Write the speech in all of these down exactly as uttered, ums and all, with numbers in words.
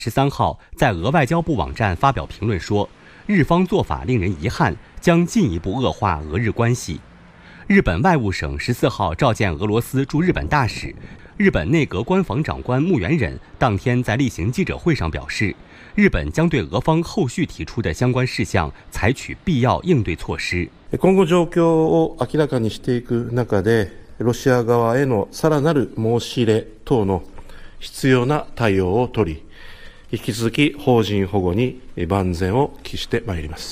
十三号在俄外交部网站发表评论说，日方做法令人遗憾，将进一步恶化俄日关系。日本外务省十四号召见俄罗斯驻日本大使，日本内阁官房长官木原忍当天在例行记者会上表示，日本将对俄方后续提出的相关事项采取必要应对措施。 今後状況を明らかにしていく中で、ロシア側へのさらなる申し入れ等の必要な対応を取り、引き続き邦人保護に万全を期してまいります。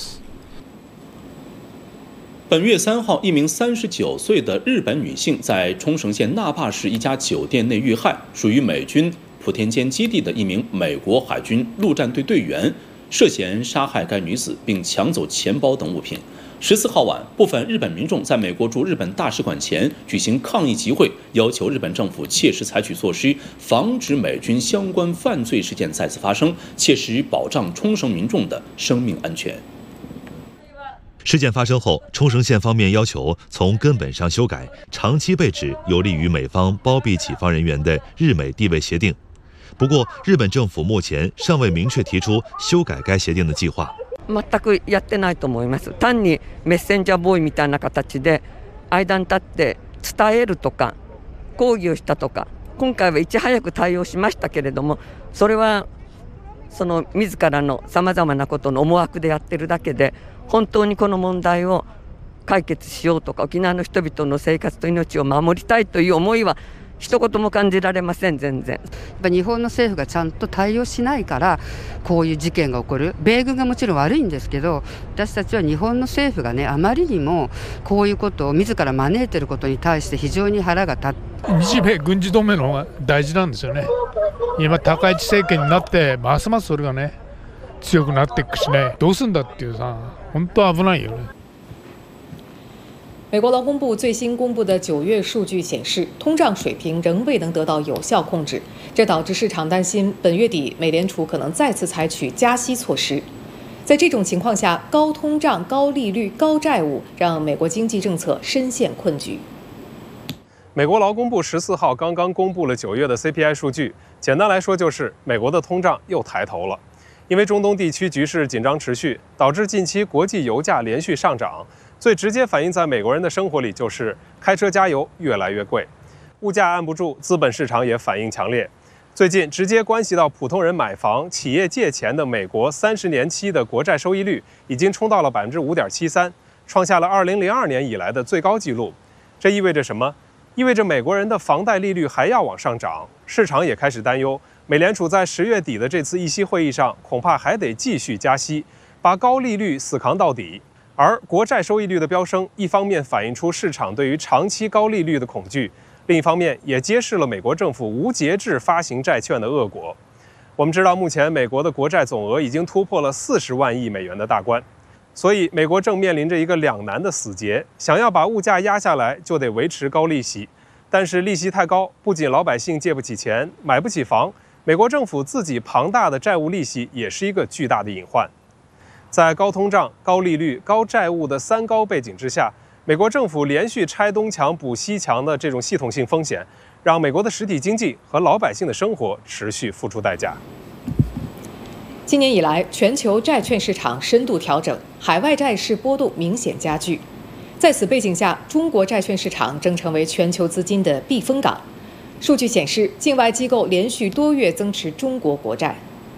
本月三号，一名三十九岁的日本女性在冲绳县那霸市一家酒店内遇害，属于美军普田间基地的一名美国海军陆战队队员，涉嫌杀害该女子并抢走钱包等物品。十四号晚，部分日本民众在美国驻日本大使馆前举行抗议集会，要求日本政府切实采取措施，防止美军相关犯罪事件再次发生，切实保障冲绳民众的生命安全。 事件发生后，冲绳县方面要求从根本上修改长期被指有利于美方包庇己方人员的日美地位协定。不过，日本政府目前尚未明确提出修改该协定的计划。 全くやってないと思います。単にメッセンジャーボーイみたいな形で間に立って伝えるとか抗議をしたとか、今回はいち早く対応しましたけれども、それはその自らのさまざまなことの思惑でやってるだけで、本当にこの問題を解決しようとか、沖縄の人々の生活と命を守りたいという思いは一言も感じられません。全然やっぱ日本の政府がちゃんと対応しないからこういう事件が起こる。米軍がもちろん悪いんですけど、私たちは日本の政府がね、あまりにもこういうことを自ら招いていることに対して非常に腹が立って、 日米軍事同盟の方が大事なんですよね。今高市政権になってますますそれがね強くなっていくしね、どうすんだっていうさ、本当危ないよね。 美国劳工部最新公布的九月数据显示，通胀水平仍未能得到有效控制，这导致市场担心本月底美联储可能再次采取加息措施。在这种情况下，高通胀、高利率、高债务让美国经济政策深陷困局。 美国劳工部十四号刚刚公布了九月的 C P I 数据，简单来说就是美国的通胀又抬头了。因为中东地区局势紧张持续，导致近期国际油价连续上涨。最直接反映在美国人的生活里，就是开车加油越来越贵，物价按不住，资本市场也反应强烈。最近直接关系到普通人买房、企业借钱的美国三十年期的国债收益率已经冲到了百分之五点七三，创下了二零零二年以来的最高纪录。这意味着什么？意味着美国人的房贷利率还要往上涨，市场也开始担忧，美联储在十月底的这次议息会议上，恐怕还得继续加息，把高利率死扛到底。而国债收益率的飙升，一方面反映出市场对于长期高利率的恐惧，另一方面也揭示了美国政府无节制发行债券的恶果。我们知道，目前美国的国债总额已经突破了四十万亿美元的大关，所以美国正面临着一个两难的死结：想要把物价压下来，就得维持高利息，但是利息太高，不仅老百姓借不起钱，买不起房，美国政府自己庞大的债务利息也是一个巨大的隐患。在高通胀、高利率、高债务的三高背景之下，美国政府连续拆东墙补西墙的这种系统性风险，让美国的实体经济和老百姓的生活持续付出代价。 今年以来，全球债券市场深度调整，海外债市波动明显加剧。在此背景下，中国债券市场正成为全球资金的避风港。数据显示，境外机构连续多月增持中国国债。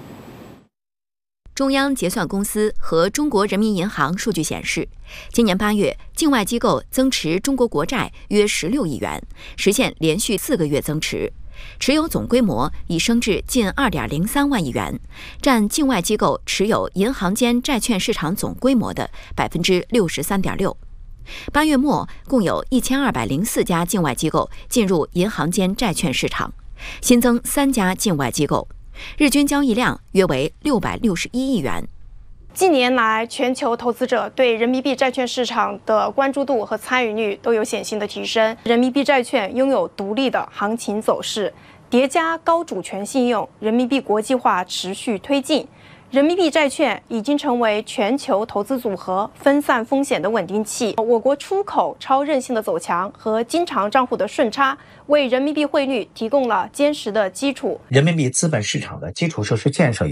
中央结算公司和中国人民银行数据显示，今年八月，境外机构增持中国国债约十六亿元，实现连续四个月增持，持有总规模已升至近二点零三万亿元，占境外机构持有银行间债券市场总规模的百分之六十三点六。八月末，共有一千二百零四家境外机构进入银行间债券市场，新增三家境外机构。日均交易量约为六百六十一亿元。 近年来，全球投资者对人民币债券市场的关注度和参与率都有显性的提升。人民币债券拥有独立的行情走势，叠加高主权信用，人民币国际化持续推进。 人民币债券已经成为全球投资组合分散风险的稳定器。我国出口超韧性的走强和经常账户的顺差，为人民币汇率提供了坚实的基础。 人民币资本市场的基础设施建设